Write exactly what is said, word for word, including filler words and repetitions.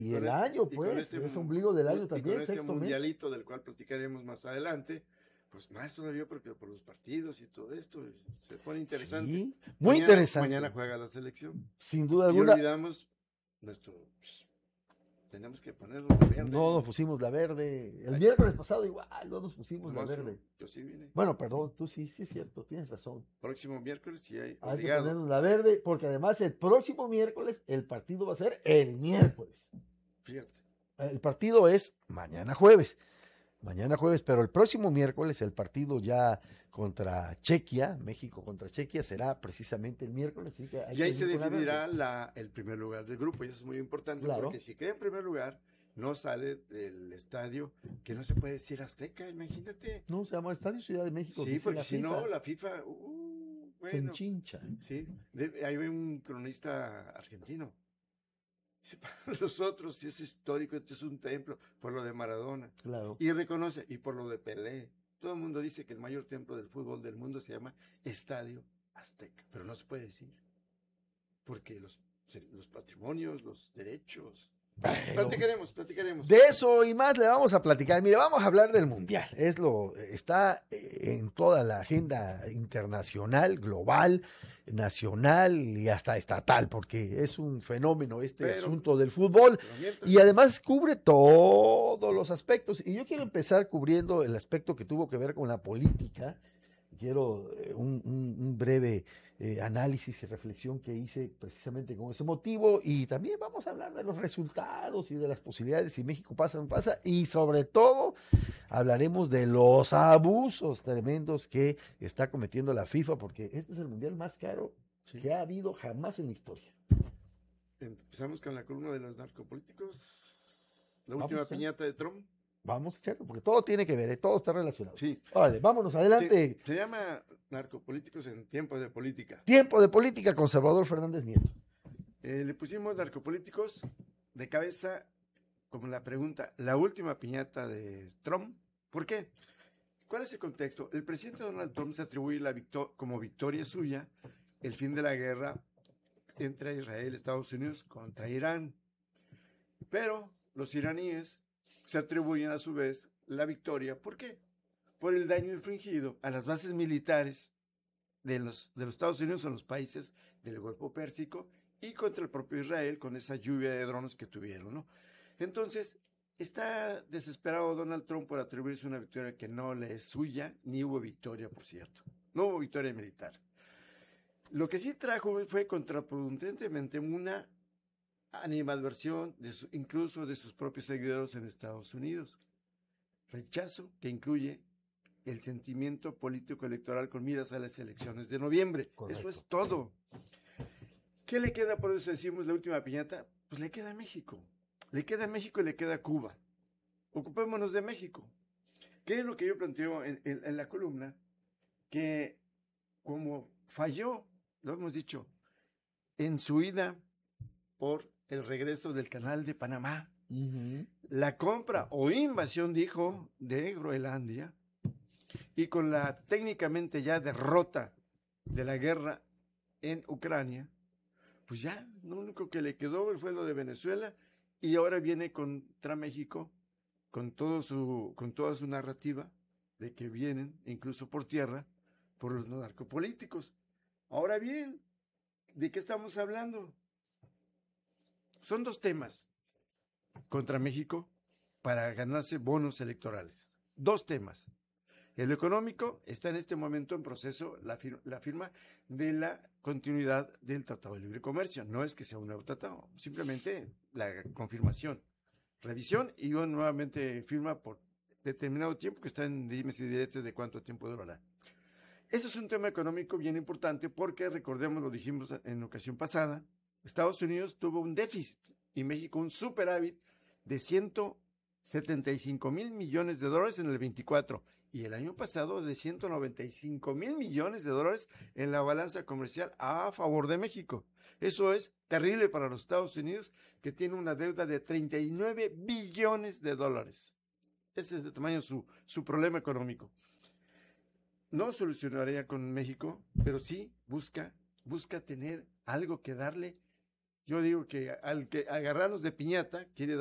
Y con el este, año, y pues, este, es ombligo del año y también, con este sexto mes. mundialito del cual platicaremos más adelante, pues más todavía porque por los partidos y todo esto se pone interesante. Sí, muy mañana, interesante. Mañana juega la selección. Sin duda Y alguna. olvidamos nuestro... Pues, tenemos que ponerlo de verde. No nos pusimos la verde. El Ay. miércoles pasado igual, no nos pusimos Nomás la yo- verde. Yo sí vine. Bueno, perdón, tú sí, sí es cierto, tienes razón. Próximo miércoles sí hay Hay que obligado. ponernos la verde, porque además el próximo miércoles el partido va a ser el miércoles. Fíjate. El partido es mañana jueves. Mañana jueves, pero el próximo miércoles el partido ya contra Chequia, México contra Chequia, será precisamente el miércoles. Así que hay Y ahí que se venir con la definirá verde. la, el primer lugar del grupo, y eso es muy importante, Claro. porque si queda en primer lugar, no sale del estadio, que no se puede decir Azteca, imagínate. No, se llama Estadio Ciudad de México. Sí, dice porque la si FIFA. no, la FIFA, uh, Se bueno, enchincha. sí, de- hay un cronista argentino. Dice, para nosotros, si es histórico, esto es un templo, por lo de Maradona. Claro. Y reconoce, y por lo de Pelé. Todo el mundo dice que el mayor templo del fútbol del mundo se llama Estadio Azteca, pero no se puede decir, porque los, los patrimonios, los derechos... Pero Platicaremos, platicaremos. de eso y más le vamos a platicar. Mire, vamos a hablar del mundial. Es lo está eh, en toda la agenda internacional, global, nacional y hasta estatal, porque es un fenómeno este Pero- asunto del fútbol. Pero mientras- Y además cubre todos los aspectos. Y yo quiero empezar cubriendo el aspecto que tuvo que ver con la política. Quiero eh, un, un- un breve eh, análisis y reflexión que hice precisamente con ese motivo. Y también vamos a hablar de los resultados y de las posibilidades si México pasa o no pasa. Y sobre todo hablaremos de los abusos tremendos que está cometiendo la FIFA, porque este es el mundial más caro Sí. que ha habido jamás en la historia. Empezamos con la columna de los narcopolíticos. La Vamos, última ¿eh? piñata de Trump. Vamos a echarlo, porque todo tiene que ver, ¿eh? Todo está relacionado. Sí. Órale, vámonos, adelante. Sí, se llama Narcopolíticos en tiempos de política. Tiempo de política con Salvador Fernández Nieto. Eh, le pusimos narcopolíticos de cabeza como la pregunta, la última piñata de Trump. ¿Por qué? ¿Cuál es el contexto? El presidente Donald Trump se atribuye la victo- como victoria suya el fin de la guerra entre Israel y Estados Unidos contra Irán. Pero los iraníes se atribuyen a su vez la victoria. ¿Por qué? Por el daño infligido a las bases militares de los, de los Estados Unidos en los países del Golfo Pérsico y contra el propio Israel con esa lluvia de drones que tuvieron, ¿no? Entonces, está desesperado Donald Trump por atribuirse una victoria que no le es suya, ni hubo victoria, por cierto. No hubo victoria militar. Lo que sí trajo fue contraproducentemente una animadversión, de su, incluso de sus propios seguidores en Estados Unidos. Rechazo que incluye el sentimiento político electoral con miras a las elecciones de noviembre. Correcto. Eso es todo. ¿Qué le queda? Por eso decimos la última piñata. Pues le queda a México. Le queda a México y le queda a Cuba. Ocupémonos de México. ¿Qué es lo que yo planteo en, en, en la columna? Que como falló, lo hemos dicho, en su ida por el regreso del Canal de Panamá, Uh-huh. la compra o invasión, dijo, de Groenlandia, y con la técnicamente ya derrota de la guerra en Ucrania, pues ya lo único que le quedó fue lo de Venezuela, y ahora viene contra México con, todo su, con toda su narrativa de que vienen, incluso por tierra, por los narcopolíticos. Ahora bien, ¿de qué estamos hablando? Son dos temas contra México para ganarse bonos electorales. Dos temas. El económico está en este momento en proceso la, fir la firma de la continuidad del Tratado de Libre Comercio. No es que sea un nuevo tratado, simplemente la confirmación, revisión y una nuevamente firma por determinado tiempo que está en dimes y diretes de cuánto tiempo durará. Ese es un tema económico bien importante porque, recordemos, lo dijimos en ocasión pasada, Estados Unidos tuvo un déficit y México un superávit de ciento setenta y cinco mil millones de dólares en el veinticuatro y el año pasado de ciento noventa y cinco mil millones de dólares en la balanza comercial a favor de México. Eso es terrible para los Estados Unidos, que tiene una deuda de treinta y nueve billones de dólares. Ese es de tamaño su, su problema económico. No solucionaría con México, pero sí busca, busca tener algo que darle Yo digo que al que agarrarnos de piñata quiere